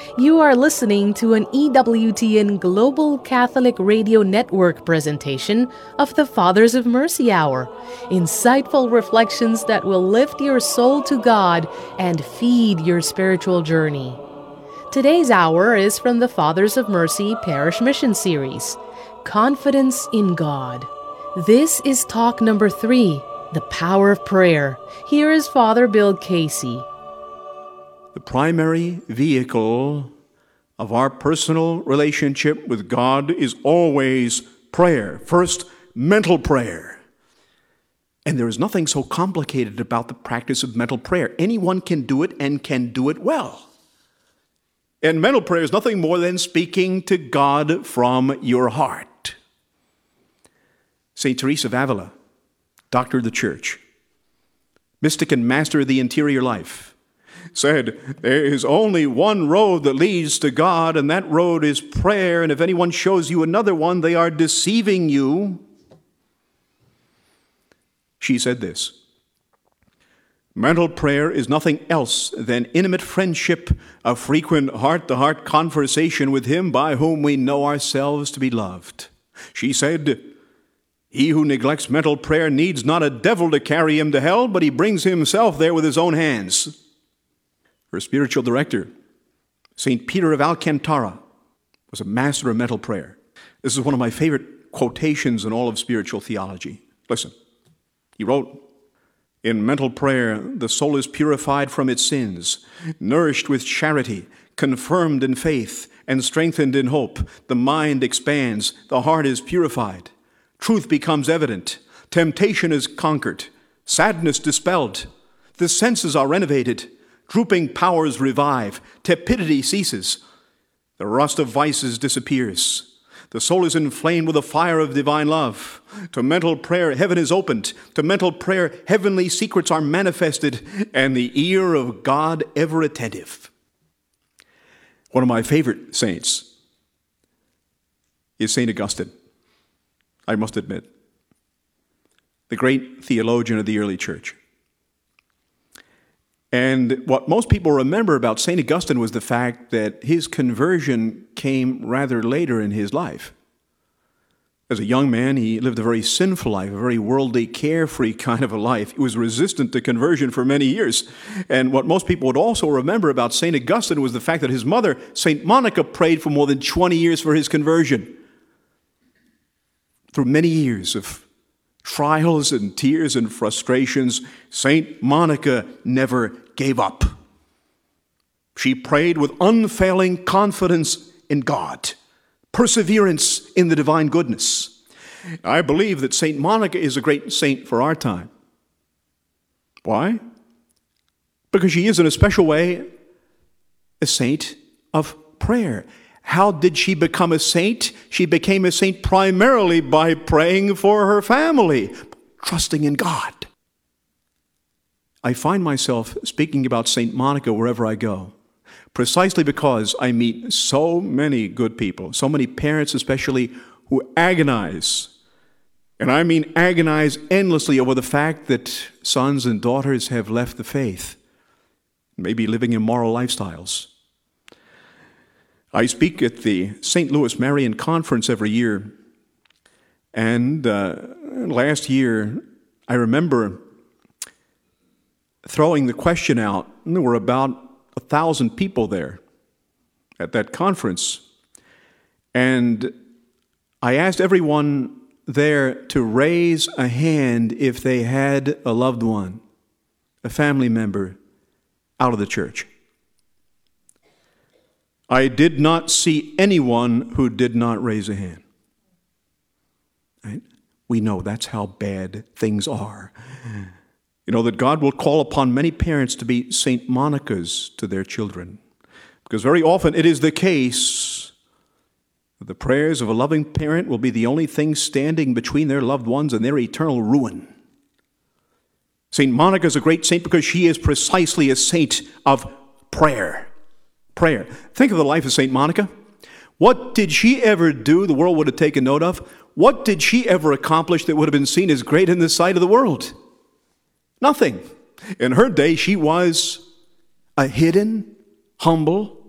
You are listening to an EWTN Global Catholic Radio Network presentation of the Fathers of Mercy Hour. Insightful reflections that will lift your soul to God and feed your spiritual journey. Today's hour is from the Fathers of Mercy Parish Mission Series, Confidence in God. This is talk number 3, The Power of Prayer. Here is Father Bill Casey. The primary vehicle of our personal relationship with God is always prayer. First, mental prayer. And there is nothing so complicated about the practice of mental prayer. Anyone can do it and can do it well. And mental prayer is nothing more than speaking to God from your heart. St. Teresa of Avila, doctor of the Church, mystic and master of the interior life, said, there is only one road that leads to God, and that road is prayer, and if anyone shows you another one, they are deceiving you. She said this, mental prayer is nothing else than intimate friendship, a frequent heart-to-heart conversation with Him by whom we know ourselves to be loved. She said, he who neglects mental prayer needs not a devil to carry him to hell, but he brings himself there with his own hands. Her spiritual director, St. Peter of Alcantara, was a master of mental prayer. This is one of my favorite quotations in all of spiritual theology. Listen, he wrote, in mental prayer, the soul is purified from its sins, nourished with charity, confirmed in faith, and strengthened in hope. The mind expands, the heart is purified. Truth becomes evident, temptation is conquered, sadness dispelled, the senses are renovated, drooping powers revive, tepidity ceases, the rust of vices disappears. The soul is inflamed with the fire of divine love. To mental prayer, heaven is opened. To mental prayer, heavenly secrets are manifested, and the ear of God ever attentive. One of my favorite saints is St. Augustine, I must admit, the great theologian of the early church. And what most people remember about St. Augustine was the fact that his conversion came rather later in his life. As a young man, he lived a very sinful life, a very worldly, carefree kind of a life. He was resistant to conversion for many years. And what most people would also remember about St. Augustine was the fact that his mother, St. Monica, prayed for more than 20 years for his conversion. Through many years of trials and tears and frustrations, St. Monica never gave up. She prayed with unfailing confidence in God, perseverance in the divine goodness. I believe that St. Monica is a great saint for our time. Why? Because she is in a special way a saint of prayer. How did she become a saint? She became a saint primarily by praying for her family, trusting in God. I find myself speaking about St. Monica wherever I go, precisely because I meet so many good people, so many parents especially, who agonize, and I mean agonize endlessly over the fact that sons and daughters have left the faith, maybe living immoral lifestyles. I speak at the St. Louis Marian Conference every year, and last year I remember throwing the question out, and there were about 1,000 people there at that conference, and I asked everyone there to raise a hand if they had a loved one, a family member, out of the church. I did not see anyone who did not raise a hand. Right? We know that's how bad things are. You know that God will call upon many parents to be St. Monicas to their children. Because very often it is the case that the prayers of a loving parent will be the only thing standing between their loved ones and their eternal ruin. St. Monica is a great saint because she is precisely a saint of prayer. Prayer. Think of the life of St. Monica. What did she ever do the world would have taken note of? What did she ever accomplish that would have been seen as great in the sight of the world? Nothing. In her day, she was a hidden, humble,